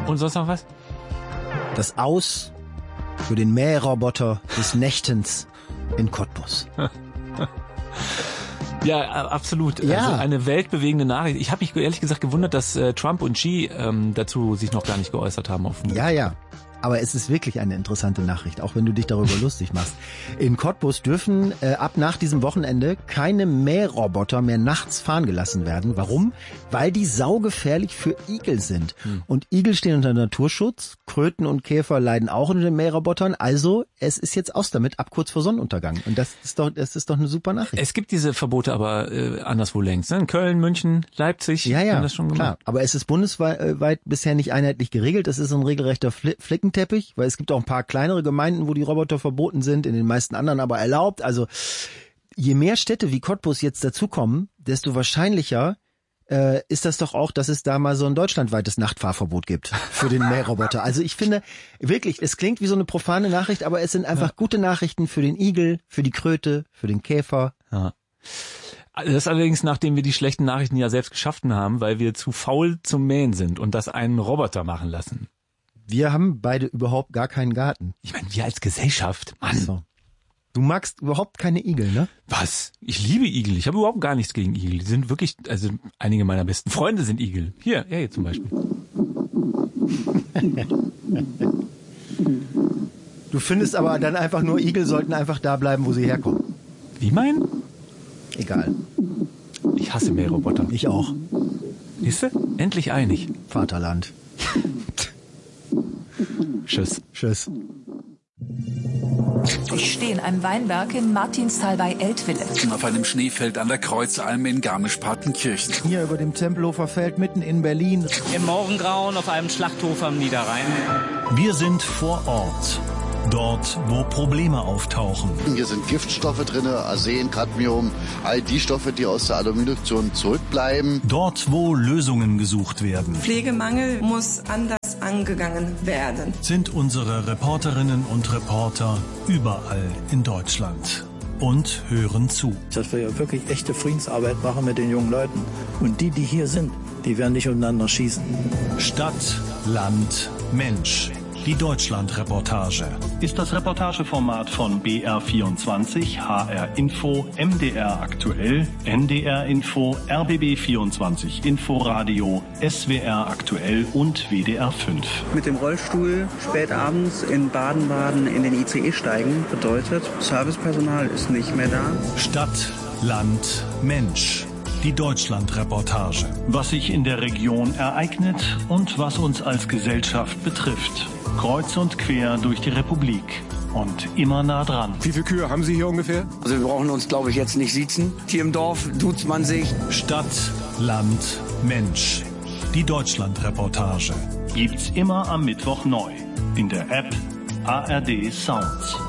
Und sonst noch was? Das Aus für den Mähroboter des Nächtens in Cottbus. Ja, absolut. Ja. Also eine weltbewegende Nachricht. Ich habe mich ehrlich gesagt gewundert, dass Trump und Xi dazu sich noch gar nicht geäußert haben. Ja. Aber es ist wirklich eine interessante Nachricht, auch wenn du dich darüber lustig machst. In Cottbus dürfen ab nach diesem Wochenende keine Mähroboter mehr nachts fahren gelassen werden. Warum? Weil die saugefährlich für Igel sind. Und Igel stehen unter Naturschutz, Kröten und Käfer leiden auch unter den Mährobotern. Also es ist jetzt aus damit, ab kurz vor Sonnenuntergang. Und das ist doch eine super Nachricht. Es gibt diese Verbote aber anderswo längst. Ne? In Köln, München, Leipzig haben das schon gemacht. Klar. Aber es ist bundesweit bisher nicht einheitlich geregelt. Es ist ein regelrechter Flickenteppich, weil es gibt auch ein paar kleinere Gemeinden, wo die Roboter verboten sind, in den meisten anderen aber erlaubt. Also je mehr Städte wie Cottbus jetzt dazukommen, desto wahrscheinlicher ist das doch auch, dass es da mal so ein deutschlandweites Nachtfahrverbot gibt für den Mähroboter. Also ich finde wirklich, es klingt wie so eine profane Nachricht, aber es sind einfach gute Nachrichten für den Igel, für die Kröte, für den Käfer. Ja. Das allerdings, nachdem wir die schlechten Nachrichten ja selbst geschaffen haben, weil wir zu faul zum Mähen sind und das einen Roboter machen lassen. Wir haben beide überhaupt gar keinen Garten. Ich meine, wir als Gesellschaft, Mann. So. Du magst überhaupt keine Igel, ne? Was? Ich liebe Igel. Ich habe überhaupt gar nichts gegen Igel. Die sind wirklich, also einige meiner besten Freunde sind Igel. Hier zum Beispiel. Du findest aber dann einfach nur, Igel sollten einfach da bleiben, wo sie herkommen. Wie mein? Egal. Ich hasse Mähroboter. Ich auch. Siehst du? Endlich einig. Vaterland. Tschüss. Ich stehe in einem Weinberg in Martinsthal bei Eltville. Auf einem Schneefeld an der Kreuzalm in Garmisch-Partenkirchen. Hier über dem Tempelhofer Feld mitten in Berlin. Im Morgengrauen auf einem Schlachthof am Niederrhein. Wir sind vor Ort. Dort, wo Probleme auftauchen. Hier sind Giftstoffe drin, Arsen, Cadmium, all die Stoffe, die aus der Aluminiumduktion zurückbleiben. Dort, wo Lösungen gesucht werden. Pflegemangel muss anders angegangen werden. Sind unsere Reporterinnen und Reporter überall in Deutschland und hören zu. Dass wir ja wirklich echte Friedensarbeit machen mit den jungen Leuten. Und die hier sind, die werden nicht untereinander schießen. Stadt, Land, Mensch. Die Deutschland-Reportage ist das Reportageformat von BR24, HR Info, MDR Aktuell, NDR Info, RBB24 Inforadio, SWR Aktuell und WDR 5. Mit dem Rollstuhl spät abends in Baden-Baden in den ICE steigen bedeutet, Servicepersonal ist nicht mehr da. Stadt, Land, Mensch. Die Deutschland-Reportage. Was sich in der Region ereignet und was uns als Gesellschaft betrifft. Kreuz und quer durch die Republik. Und immer nah dran. Wie viele Kühe haben Sie hier ungefähr? Also wir brauchen uns, glaube ich, jetzt nicht siezen. Hier im Dorf duzt man sich. Stadt, Land, Mensch. Die Deutschland-Reportage. Gibt's immer am Mittwoch neu. In der App ARD Sounds.